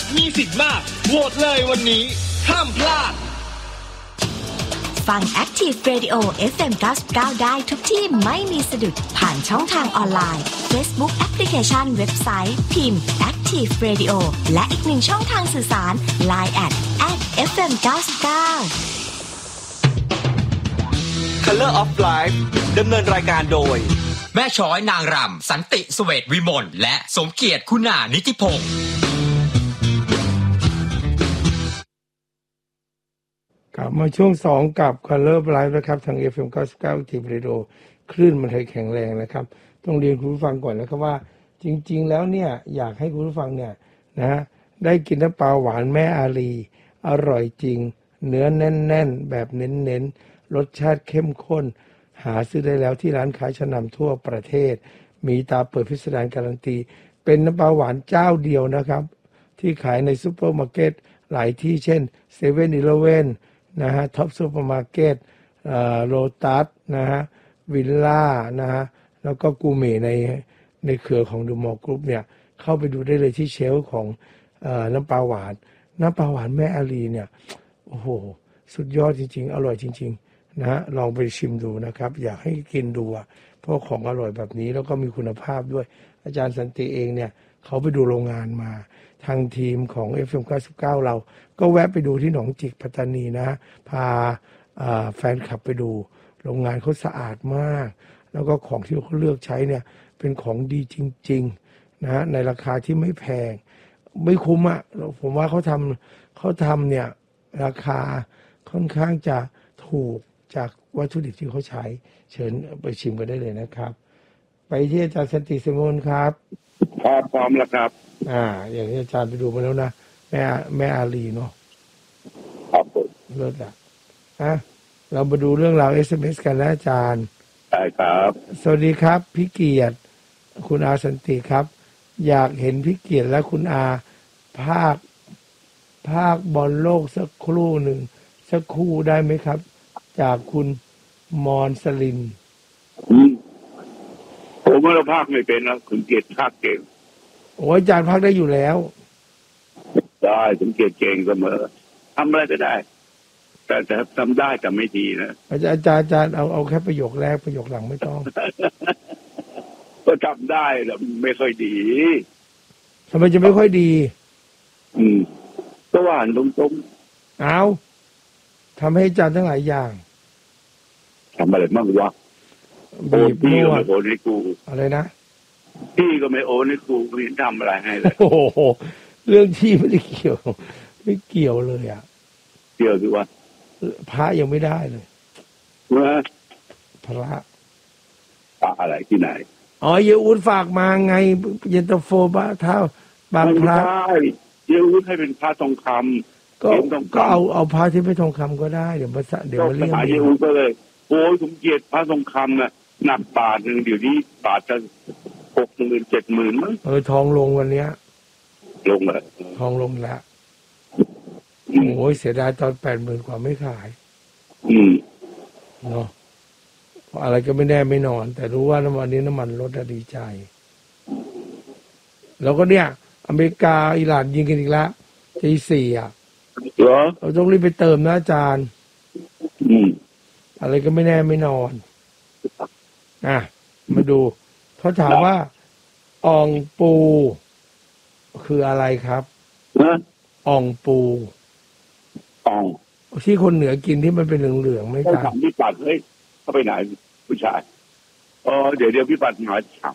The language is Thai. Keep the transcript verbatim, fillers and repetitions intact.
มีสิทธิ์มากโหวตเลยวันนี้ห้ามพลาดฟัง Active Radio เอฟ เอ็ม เก้าสิบเก้า ได้ทุกที่ไม่มีสะดุดผ่านช่องทางออนไลน์ Facebook แอปพลิเคชันเว็บไซต์พิมพ์ Active Radio และอีกหนึ่งช่องทางสื่อสาร ไลน์ แอท แอท เอฟ เอ็ม เก้าสิบเก้า Color of Life ดำเนินรายการโดยแม่ช้อยนางรำสันติเสวตวิมลและสมเกียรติคุณานิติพงศ์กลับมาช่วงสองกับ Color of Life นะครับทาง เอฟ เอ็ม เก้าสิบเก้า ที เรดิโอ คลื่นมันไทยแข็งแรงนะครับต้องเรียนคุณผู้ฟังก่อนนะครับว่าจริงๆแล้วเนี่ยอยากให้คุณผู้ฟังเนี่ยนะได้กินน้ำปลาหวานแม่อาลีอร่อยจริงเนื้อแน่นๆแบบเน้นๆรสชาติเข้มข้นหาซื้อได้แล้วที่ร้านขายชั้นนำทั่วประเทศมีตาเปิดพิสดารการันตีเป็นน้ำปลาหวานเจ้าเดียวนะครับที่ขายในซุปเปอร์มาร์เก็ตหลายที่เช่น เซเว่น อีเลฟเว่น นะฮะท็อปซุปเปอร์มาร์เก็ตเอ่อโลตัสนะฮะวิลล่านะฮะแล้วก็กูเม่ในในเครือของดูมอลกรุ๊ปเนี่ยเข้าไปดูได้เลยที่เชลฟ์ของเอ่อน้ำปลาหวานน้ำปลาหวานแม่อาลีเนี่ยโอ้โหสุดยอดจริงๆอร่อยจริงๆนะฮะลองไปชิมดูนะครับอยากให้กินดูอ่ะเพราะของอร่อยแบบนี้แล้วก็มีคุณภาพด้วยอาจารย์สันติเองเนี่ยเขาไปดูโรงงานมาทางทีมของ เอฟ เอ็ม เก้าสิบเก้า เราก็แวะไปดูที่หนองจิกปัตตานีนะพาแฟนคลับไปดูโรงงานเขาสะอาดมากแล้วก็ของที่เขาเลือกใช้เนี่ยเป็นของดีจริงๆนะในราคาที่ไม่แพงไม่คุ้มอ่ะผมว่าเขาทำเขาทำเนี่ยราคาค่อนข้างจะถูกจากวัตถุดิบที่เขาใช้เชิญไปชิมกันได้เลยนะครับไปที่อาจารย์สันติ เสมลครับพร้อมพร้อมแล้วครับอ่าอย่างที่อาจารย์ไปดูมาแล้วนะแม่แม่อาลีเนาะครับผมเลิศอ่ะอ่ะเรามาดูเรื่องราว เอส เอ็ม เอส กันนะอาจารย์ใช่ครับสวัสดีครับพี่เกียรติคุณอาสันติครับอยากเห็นพี่เกียรติและคุณอาภาคภาคบอลโลกสักครู่หนึ่งสักคู่ได้ไหมครับจากคุณมอนสลินผมว่าภาคไม่เป็นแล้วคุณเกียรติภาคเก่งโอ้อาจารย์ภาคได้อยู่แล้วได้คุณเกียรติเก่งเสมอทำอะไรก็ได้แต่แต่ทำได้แต่ไม่ดีนะอาจารย์อาจารย์อาจารย์เอาเอาแค่ประโยคแรกประโยคหลังไม่ต้องก็ทำได้แต่ไม่ค่อยดีทำไมจะไม่ค่อยดีอืมก็ว่าตรงๆเอาทำให้อาจารย์ทั้งหลายอย่างทำอะไรบ้างวะโอนพี่ก็ไม่โอนให้กูอะไรนะพี่ก็ไม่โอนให้กูพี่ทำอะไรให้เลยโอ้โหเรื่องที่ไม่ได้เกี่ยวไม่เกี่ยวเลยอ่ะเกี่ยวคือว่าพระยังไม่ได้เลยว่าพระพระอะไรที่ไหนอ๋อเยอุดฝากมาไงเย็นตาโฟบ้าเท่าบางพระใช่เยอุดให้เป็นพระทองคำก็ก็เอาเอาพระที่ไม่ทองคำก็ได้เดี๋ยวมาเดี๋ยวมาเรียกเยอุดก็เลยโอ้ยสมเกียรติพระทองคำน่ะหนักบาทหนึ่งเดี๋ยวนี้บาทจะหกหมื่นเจ็ดหมื่นมั้งเออทองลงวันเนี้ยลงเลยทองลงแล้วโอ้ยเสียดายตอนแปดหมื่นกว่าไม่ขายอืมเนาะอะไรก็ไม่แน่ไม่นอนแต่รู้ว่าน้ำมันนี้น้ำมันลดดีใจแล้วก็เนี่ยอเมริกาอิหร่านยิงกันอีกแล้วทีสี่อ่ะเราต้องรีบไปเติมนะอาจารย์อืมอะไรก็ไม่แน่ไม่นอนอ่ะมาดูเขาถามว่าอ่องปูคืออะไรครับอ่องปูอ่องที่คนเหนือกินที่มันเป็นเหลืองๆไม่ครับพี่ปัดเฮ้ยเขาไปไหนผู้ชายอ๋อเดี๋ยวเดี๋ยวพี่ปัดหาถาม